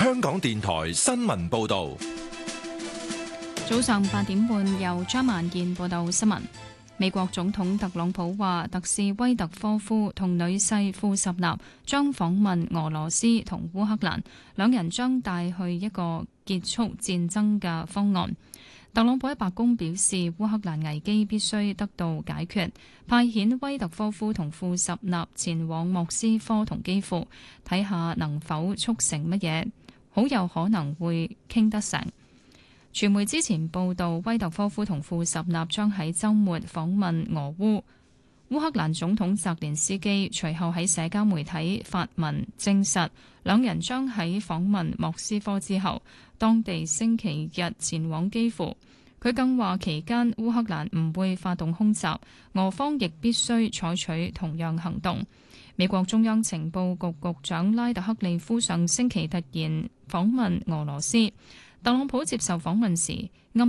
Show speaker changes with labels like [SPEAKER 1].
[SPEAKER 1] 香港電台新聞報道。
[SPEAKER 2] 早上8點半，由張萬健報道新聞。美國總統特朗普話，特使威特科夫同女婿庫什納將訪問俄羅斯同烏克蘭，兩人將帶去一個結束戰爭嘅方案。特朗普喺白宮表示，烏克蘭危機必須得到解決，派遣威特科夫同庫什納前往莫斯科同基輔，睇下能否促成乜嘢，好有可能會傾得成。傳媒之前報道，威特科夫同庫什納將喺週末訪問俄烏。烏克蘭總統澤連斯基隨後喺社交媒體發文證實，兩人將喺訪問莫斯科之後，當地星期日前往基輔。佢更話期間烏克蘭唔會發動空襲，俄方亦必須採取同樣行動。美國中央情報局局長拉特克利夫上星期突然訪問俄羅斯。特朗普接受訪問時